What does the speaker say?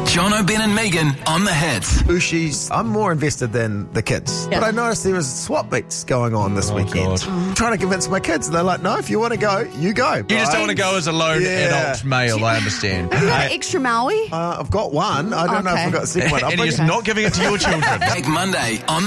Jono, Ben and Megan on the hits. Ushi's, I'm more invested than the kids. Yeah. But I noticed there was swap meets going on this weekend. God. I'm trying to convince my kids, and they're like, no, if you want to go, you go. You just don't want to go as a lone adult male, I understand. Have you got an extra Maui? I've got one. I don't know if Okay. I've got the second one. And you're just not giving it to your children. Back Monday on